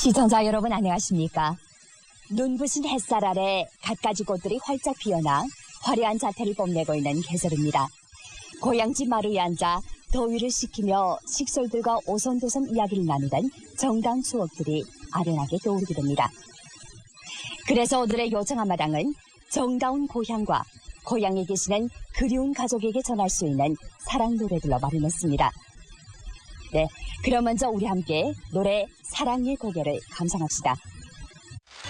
시청자 여러분 안녕하십니까? 눈부신 햇살 아래 갖가지 꽃들이 활짝 피어나 화려한 자태를 뽐내고 있는 계절입니다. 고향집 마루에 앉아 더위를 식히며 식솔들과 오손도손 이야기를 나누던 정다운 추억들이 아련하게 떠오르게 됩니다. 그래서 오늘의 요정 한마당은 정다운 고향과 고향에 계시는 그리운 가족에게 전할 수 있는 사랑 노래들로 마련했습니다. 네, 그럼 먼저 우리 함께 노래 사랑의 고개를 감상합시다.